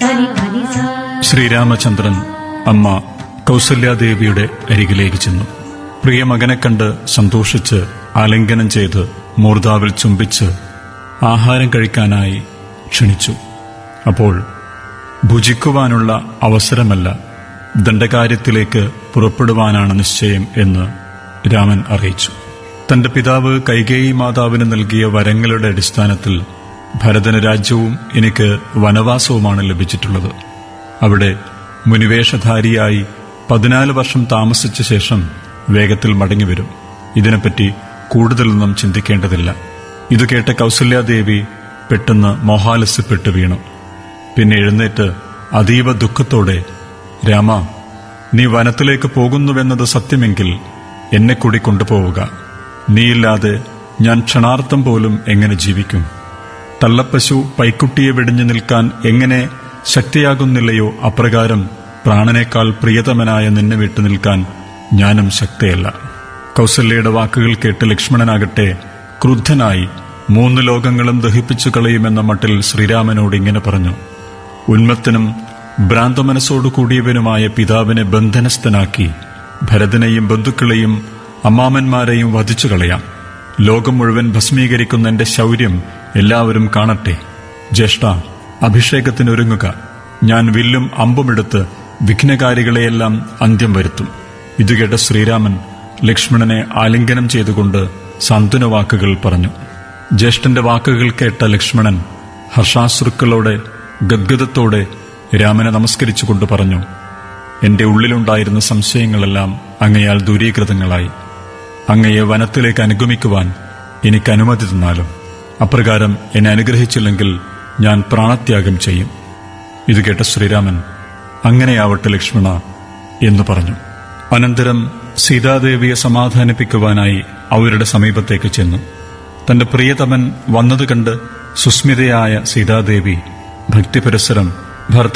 ശ്രീരാമചന്ദ്രൻ അമ്മ കൗസല്യാദേവിയുടെ അരികിലേക്ക് ചെന്നു. പ്രിയ മകനെ കണ്ട് സന്തോഷിച്ച് ആലിംഗനം ചെയ്ത് മൂർധാവിൽ ചുംബിച്ച് ആഹാരം കഴിക്കാനായി ക്ഷണിച്ചു. അപ്പോൾ ഭുജിക്കുവാനുള്ള അവസരമല്ല, ദണ്ഡകാര്യത്തിലേക്ക് പുറപ്പെടുവാനാണ് നിശ്ചയം എന്ന് രാമൻ അറിയിച്ചു. തന്റെ പിതാവ് കൈകേയി മാതാവിന് നൽകിയ വരങ്ങളുടെ അടിസ്ഥാനത്തിൽ ഭരതന് രാജ്യവും എനിക്ക് വനവാസവുമാണ് ലഭിച്ചിട്ടുള്ളത്. അവിടെ മുനിവേഷധാരിയായി 14 വർഷം താമസിച്ച ശേഷം വേഗത്തിൽ മടങ്ങിവരും. ഇതിനെപ്പറ്റി കൂടുതലൊന്നും ചിന്തിക്കേണ്ടതില്ല. ഇത് കേട്ട കൗസല്യാദേവി പെട്ടെന്ന് മോഹാലസ്യപ്പെട്ടു വീണു. പിന്നെ എഴുന്നേറ്റ് അതീവ ദുഃഖത്തോടെ, രാമ, നീ വനത്തിലേക്ക് പോകുന്നുവെന്നത് സത്യമെങ്കിൽ എന്നെ കൂടി കൊണ്ടുപോവുക. നീയില്ലാതെ ഞാൻ ക്ഷണാർത്ഥം പോലും എങ്ങനെ ജീവിക്കും? തള്ളപ്പശു പൈക്കുട്ടിയെ വെടിഞ്ഞു നിൽക്കാൻ എങ്ങനെ ശക്തിയാകുന്നില്ലയോ, അപ്രകാരം പ്രാണനേക്കാൾ പ്രിയതമനായ നിന്നെ വിട്ടു നിൽക്കാൻ ഞാനും ശക്തിയല്ല. കൗസല്യയുടെ വാക്കുകൾ കേട്ട് ലക്ഷ്മണനാകട്ടെ ക്രുദ്ധനായി 3 ലോകങ്ങളും ദഹിപ്പിച്ചു കളയുമെന്ന മട്ടിൽ ശ്രീരാമനോട് ഇങ്ങനെ പറഞ്ഞു: ഉന്മത്തനും ഭ്രാന്തമനസ്സോടു കൂടിയവനുമായ പിതാവിനെ ബന്ധനസ്ഥനാക്കി ഭരതനെയും ബന്ധുക്കളെയും അമ്മാമന്മാരെയും വധിച്ചു കളയാം. ലോകം മുഴുവൻ ഭസ്മീകരിക്കുന്ന എന്റെ ശൗര്യം എല്ലാവരും കാണട്ടെ. ജ്യേഷ്ഠ, അഭിഷേകത്തിനൊരുങ്ങുക. ഞാൻ വില്ലും അമ്പുമെടുത്ത് വിഘ്നകാരികളെയെല്ലാം അന്ത്യം വരുത്തും. ഇതുകേട്ട ശ്രീരാമൻ ലക്ഷ്മണനെ ആലിംഗനം ചെയ്തുകൊണ്ട് സാന്ത്വനവാക്കുകൾ പറഞ്ഞു. ജ്യേഷ്ഠന്റെ വാക്കുകൾ കേട്ട ലക്ഷ്മണൻ ഹർഷാശ്രുക്കളോടെ ഗദ്ഗദത്തോടെ രാമനെ നമസ്കരിച്ചുകൊണ്ട് പറഞ്ഞു: എന്റെ ഉള്ളിലുണ്ടായിരുന്ന സംശയങ്ങളെല്ലാം അങ്ങയാൽ ദൂരീകൃതങ്ങളായി. അങ്ങയെ വനത്തിലേക്ക് അനുഗമിക്കുവാൻ എനിക്ക് അനുമതി തന്നാലും. അപ്രകാരം എന്നെ അനുഗ്രഹിച്ചില്ലെങ്കിൽ ഞാൻ പ്രാണത്യാഗം ചെയ്യും. ഇത് കേട്ട ശ്രീരാമൻ അങ്ങനെയാവട്ടെ ലക്ഷ്മണ എന്ന് പറഞ്ഞു. അനന്തരം സീതാദേവിയെ സമാധാനിപ്പിക്കുവാനായി അവരുടെ സമീപത്തേക്ക് ചെന്നു. തന്റെ പ്രിയതമൻ വന്നത് കണ്ട് സുസ്മിതയായ സീതാദേവി ഭക്തിപുരസ്സരം ഭർത്ത